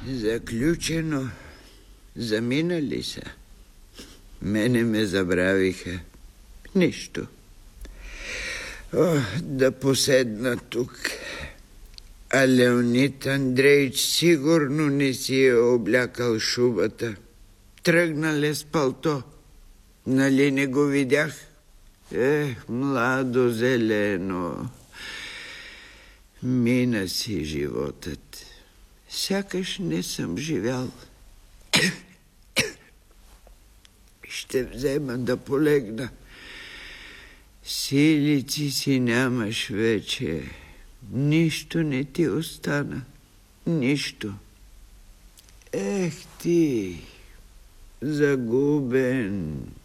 Заключено. Заминали са. Мене ме забравиха. Нищо. Да поседна тук. А Леонид Андреич сигурно не си е облякал шубата. Тръгнал е с палто. Нали не го видях? Младо зелено. Мина си животът. Сякаш не съм живял. Ще взема да полегна. Силици си нямаш вече. Нищо не ти остана. Нищо. Ех ти, загубен.